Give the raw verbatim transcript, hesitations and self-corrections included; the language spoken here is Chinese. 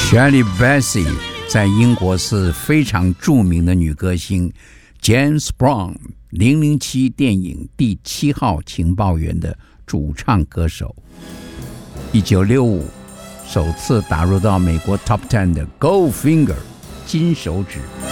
Shirley Bassey 在英国是非常著名的女歌星， James Bond 零零七电影第七号情报员的主唱歌手。一九六五首次打入到美国 Top 十的 Goldfinger 金手指。